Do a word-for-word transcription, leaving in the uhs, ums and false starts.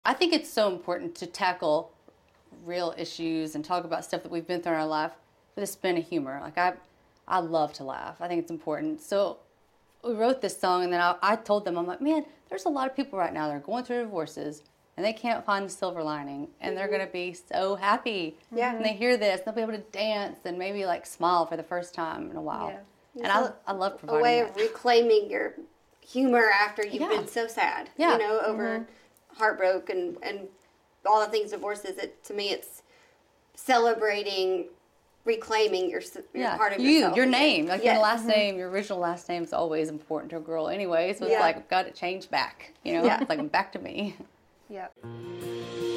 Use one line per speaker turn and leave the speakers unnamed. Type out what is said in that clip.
I think it's so important to tackle real issues and talk about stuff that we've been through in our life with a spin of humor. Like, I I love to laugh. I think it's important. So we wrote this song, and then I, I told them, I'm like, man, there's a lot of people right now that are going through divorces, and they can't find the silver lining, and they're going to be so happy.
Yeah.
And they hear this, they'll be able to dance and maybe, like, smile for the first time in a while.
Yeah.
And I, I love providing
a way
that.
of reclaiming your humor after you've
Yeah.
been so sad.
Yeah.
You know, over
Mm-hmm.
heartbreak and, and all the things divorces. It, to me, it's celebrating, reclaiming your, your
Yeah,
part of
you,
yourself.
your name, like
Yes.
your last name, your original last name is always important to a girl anyway, so it's
Yeah.
like, I've got to change back, you know,
Yeah.
it's like, back to me.
Yep.